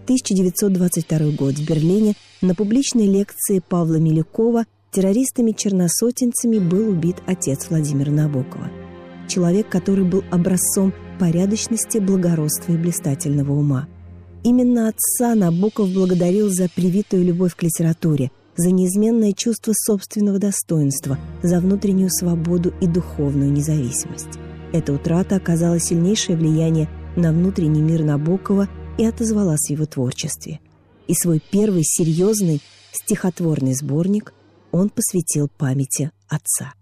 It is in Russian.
1922 год в Берлине на публичной лекции Павла Милюкова террористами-черносотенцами был убит отец Владимира Набокова. Человек, который был образцом порядочности, благородства и блистательного ума. Именно отца Набоков благодарил за привитую любовь к литературе, за неизменное чувство собственного достоинства, за внутреннюю свободу и духовную независимость. Эта утрата оказала сильнейшее влияние на внутренний мир Набокова и отозвалась в его творчестве. И свой первый серьезный стихотворный сборник он посвятил памяти отца.